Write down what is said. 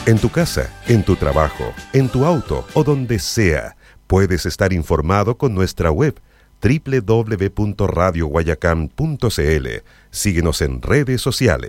En tu casa, en tu trabajo, en tu auto o donde sea, puedes estar informado con nuestra web www.radioguayacán.cl. Síguenos en redes sociales.